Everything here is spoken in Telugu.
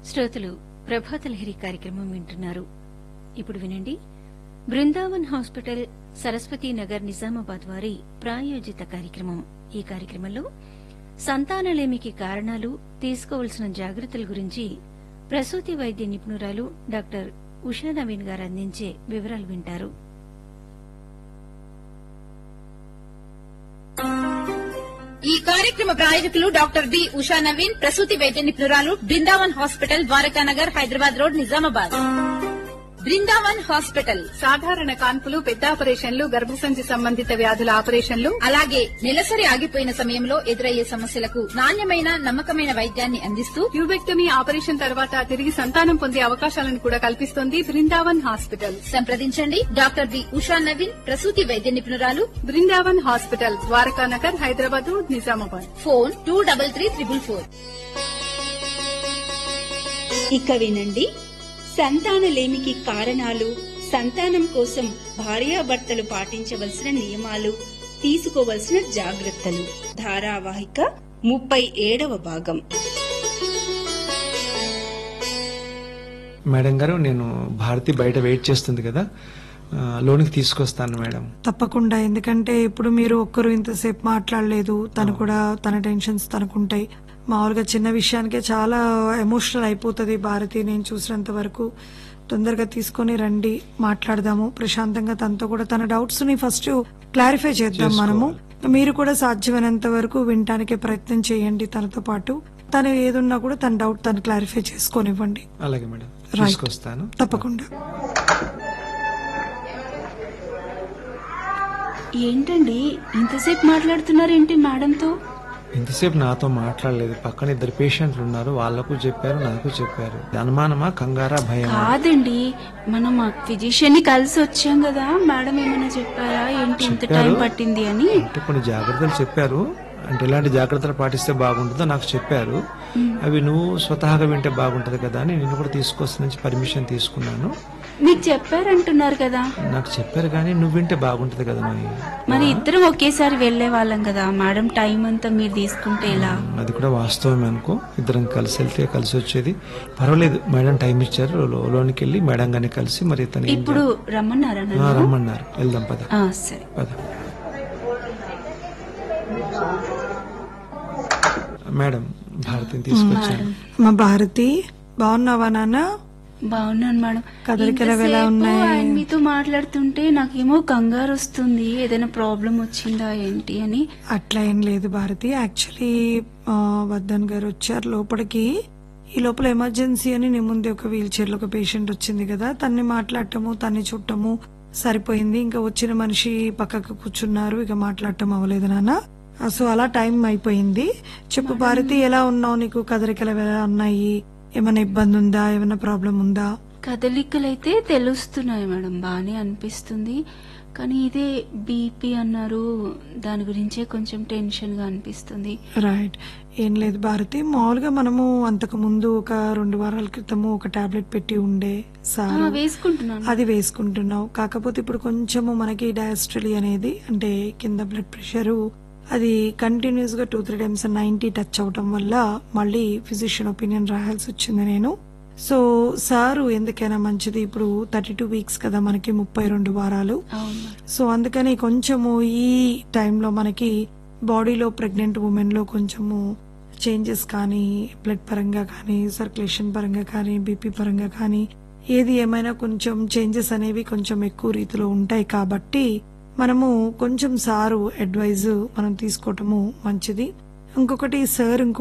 శ్రోతలు ప్రభాత లహరి కార్యక్రమం వింటున్నారు. ఇప్పుడు వినండి, బృందావన్ హాస్పిటల్ సరస్వతీ నగర్ నిజామాబాద్ వారి ప్రాయోజిత కార్యక్రమం. ఈ కార్యక్రమంలో సంతానలేమికి కారణాలు, తీసుకోవాల్సిన జాగ్రత్తల గురించి ప్రసూతి వైద్య నిపుణురాలు డాక్టర్ ఉషా నవీన్ గారు అందించే వివరాలు వింటారు. ఈ కార్యక్రమ ప్రాయోజకులు డాక్టర్ బి ఉషా నవీన్, ప్రసూతి వైద్య నిపుణురాలు, Brindavan hospital, Dwarakanagar, Hyderabad road, Nizamabad. Brindavan hospital సాధారణ కాన్పులు, పెద్ద ఆపరేషన్లు, గర్భసంచి సంబంధిత వ్యాధుల ఆపరేషన్లు, అలాగే నెలసరి ఆగిపోయిన సమయంలో ఎదురయ్యే సమస్యలకు నాణ్యమైన, నమ్మకమైన వైద్యాన్ని అందిస్తూ ట్యూబెక్టమీ ఆపరేషన్ తర్వాత తిరిగి సంతానం పొందే అవకాశాలను కూడా కల్పిస్తోంది బృందావన్ హాస్పిటల్. సంప్రదించండి డాక్టర్ బి ఉషా నవీన్, ప్రసూతి వైద్య నిపుణురాలు, Brindavan hospital, Dwarakanagar, Hyderabad road, Nizamabad. Phone 233344. ఇక వినండి, సంతానలేమికి కారణాలు, సంతానం కోసం భార్యాభర్తలు పాటించవలసిన నియమాలు, తీసుకోవలసిన జాగ్రత్తలు, ధారావాహిక 37వ భాగం. మేడం గారు, నేను భారతి బయట వెయిట్ చేస్తుంది కదా, లోనికి తీసుకొస్తాను మేడం. తప్పకుండా. ఎందుకంటే ఇప్పుడు మీరు ఒక్కరు ఇంతసేపు మాట్లాడలేదు, తను కూడా తన టెన్షన్స్ తనకుంటాయి. మామూలుగా చిన్న విషయానికే చాలా ఎమోషనల్ అయిపోతుంది భారతి. నేను చూసినంత వరకు తొందరగా తీసుకొని రండి, మాట్లాడదాము ప్రశాంతంగా. తనతో కూడా తన డౌట్స్ ని ఫస్ట్ క్లారిఫై చేద్దాం మనము. మీరు కూడా సాధ్యమైనంత వరకు వినటానికి ప్రయత్నం చేయండి తనతో పాటు. తను ఏదున్నా కూడా తన డౌట్ తను క్లారిఫై చేసుకొనివ్వండి. అలాగే మేడం, తీసుకొస్తాను. తప్పకుండా. ఏంటండి ఇంతసేపు మాట్లాడుతున్నారేంటి మేడంతో? ఇంతసేపు నాతో మాట్లాడలేదు. పక్కన ఇద్దరు పేషెంట్లు ఉన్నారు, వాళ్లకు చెప్పారు, నాకు చెప్పారు. అనుమానమా, కంగారా, భయం? కాదండి, మనం ఫిజిషియన్ ని కలిసి వచ్చాం కదా, మేడం ఏమైనా చెప్పారా ఏంటి ఇంత టైం పట్టింది అని? అంటే కొన్ని జాగ్రత్తలు చెప్పారు. అంటే ఎలాంటి జాగ్రత్తలు పాటిస్తే బాగుంటుందో నాకు చెప్పారు. అవి నువ్వు స్వతహాగా వింటే బాగుంటది కదా అని నేను కూడా తీసుకొస్తా నుంచి పర్మిషన్ తీసుకున్నాను. మీకు చెప్పారంటున్నారు కదా? నాకు చెప్పారు, కానీ నువ్వు వింటే బాగుంటది కదా. మరి ఇద్దరం ఒకేసారి వెళ్లే వాళ్ళం కదా మేడం, టైం అంతా మీరు తీసుకుంటే ఎలా? అది కూడా వాస్తవమే అనుకో. ఇద్దరం కలిసి వెళ్తే కలిసి వచ్చేది. పర్వాలేదు, మేడం టైం ఇచ్చారు, లోనికి వెళ్ళి మేడం గాని కలిసి మరి తను ఇప్పుడు రమ్మన్నారా? రమ్మన్నారు, వెళ్దాం పద. సరే పద. మేడం, భారతిని తీసుకొచ్చాను. మా భారతి, బాగున్నావా నాన్న? బాగున్నాను మేడం. కదలికలు ఎలా ఉన్నాయి? ఆయన మీతో మాట్లాడుతుంటే నాకేమో కంగారు వస్తుంది, ఏదైనా ప్రాబ్లం వచ్చిందా ఏంటి అని. అట్లా ఏం లేదు భారతి. యాక్చువల్లీ వర్ధన్ గారు వచ్చారు లోపలికి. ఈ లోపల ఎమర్జెన్సీ అని నీ ముందే ఒక వీల్ చైర్ లో ఒక పేషెంట్ వచ్చింది కదా, తన్ని మాట్లాడటము, తన్ని చుట్టము సరిపోయింది. ఇంకా వచ్చిన మనిషి పక్కకు కూర్చున్నారు, ఇక మాట్లాడటం అవ్వలేదు నాన్న. సో అలా టైం అయిపోయింది. చెప్పు భారతి, ఎలా ఉన్నావు? నీకు కదలికలు ఎలా ఉన్నాయి? ఏమైనా ఇబ్బంది ఉందా? ఏమైనా ప్రాబ్లం ఉందా? కదలికలైతే తెలుస్తున్నాయి మేడం, బానే అనిపిస్తుంది. కానీ ఇదే బీపీ అన్నారు, దాని గురించే కొంచెం టెన్షన్ గా అనిపిస్తుంది. రైట్. ఏం లేదు భారతి, మామూలుగా మనము అంతకు ముందు ఒక 2 వారాల క్రితము ఒక టాబ్లెట్ పెట్టి ఉండే సార్, వేసుకుంటున్నాను. అది వేసుకుంటున్నావు. కాకపోతే ఇప్పుడు కొంచెము మనకి డయాస్ట్రలీ అనేది, అంటే కింద బ్లడ్ ప్రెషర్ అది కంటిన్యూస్ గా 2-3 టైమ్స్ 90 టచ్ అవటం వల్ల మళ్ళీ ఫిజిషియన్ ఒపీనియన్ రాయాల్సి వచ్చింది నేను. సో సారు ఎందుకైనా మంచిది, ఇప్పుడు 32 వీక్స్ కదా మనకి, 32 వారాలు. సో అందుకని కొంచెము ఈ టైంలో మనకి బాడీలో ప్రెగ్నెంట్ ఉమెన్ లో కొంచెము చేంజెస్ కానీ, బ్లడ్ పరంగా కానీ, సర్క్యులేషన్ పరంగా కానీ, బీపీ పరంగా కానీ, ఏది ఏమైనా కొంచెం చేంజెస్ అనేవి కొంచెం ఎక్కువ రీతిలో ఉంటాయి. కాబట్టి మనము కొంచెం సారు అడ్వైజ్ మనం తీసుకోవటము మంచిది. ఇంకొకటి సార్